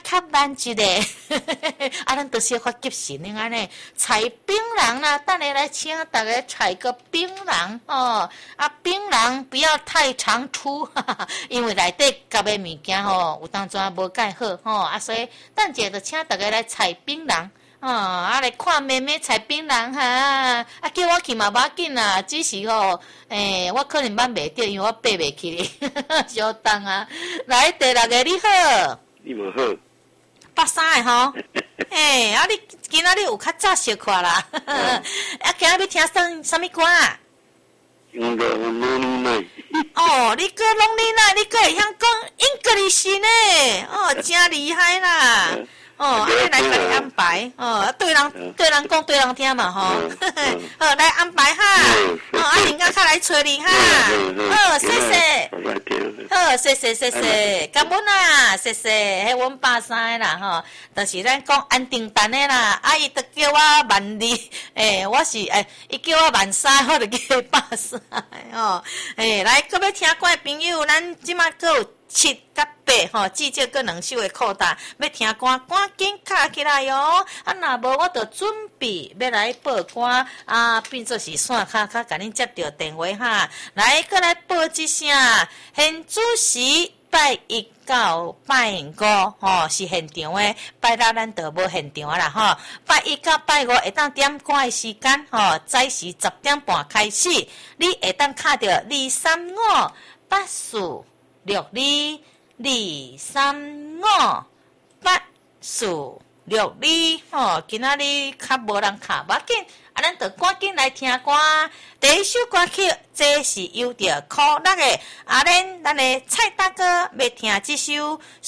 较慢一个，啊，咱都小发急神的安尼，采槟榔啦，等下来请大家采个槟榔哦。啊，槟榔不要太常出，因为内底夹的物件吼，有当阵无介好吼，啊，所以等下就请大家来采槟榔。啊，来看妹妹采槟榔哈，啊，叫我去嘛无要紧啦，只是吼，我可能捌袂着，因为我爬袂起哩，小等啊。来，第六个你好， 你无好 83个吼，啊，你今仔日有较早小看啦，啊，今仔要听啥物歌啊？ 用个Lonely Night。 哦，你个 Lonely Night，你个会晓讲English呢？哦，真厉害啦！哦，你来给你安排哦，对人讲对人听嘛吼，好来安排哈，啊，人家较来找你哈，好，谢谢，好，谢谢，感恩啦，谢谢，迄阮83个啦吼，就是咱讲安定单的啦，啊，伊都叫我12，我是伊叫我13，我就叫他83哦，来，各位听歌的朋友，咱即马还有7甲8吼，至少各2首的扩大，要听歌赶紧卡起来哟！啊，若无我就准备要来报歌啊，变做是线卡甲恁接到电话哈。来，搁来报一声，现主席拜1到拜5吼是现场的，拜六咱就无现场啦吼。拜1到拜5会当点歌的时间吼，早时10点半开始，你会当卡到23584623235，吼，今仔日较无人卡，无要紧，啊，咱就赶紧来听歌。第一首歌曲，这是由着苦乐的咱的蔡大哥要听这首